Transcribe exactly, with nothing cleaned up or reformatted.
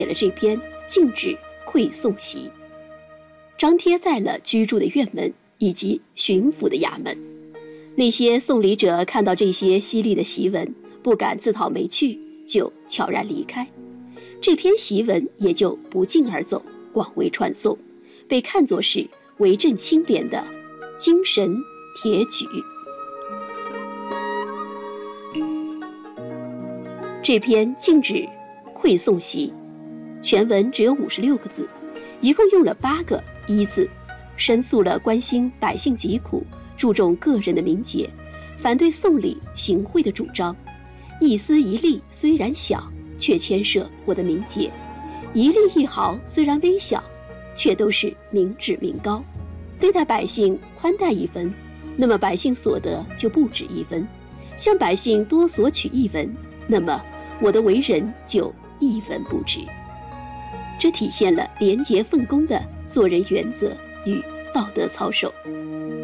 了这篇禁止馈送檄，张贴在了居住的院门以及巡抚的衙门。那些送礼者看到这些犀利的檄文，不敢自讨没趣，就悄然离开。这篇檄文也就不胫而走，广为传颂，被看作是为政清廉的精神铁举。这篇禁止馈送檄全文只有五十六个字，一共用了八个一字，申诉了关心百姓疾苦、注重个人的名节、反对送礼行贿的主张。一丝一粒虽然小，却牵涉我的名节；一粒一毫虽然微小，却都是民脂民膏。对待百姓宽待一分，那么百姓所得就不止一分；向百姓多索取一分，那么我的为人就一分不值。这体现了廉洁奉公的做人原则与道德操守。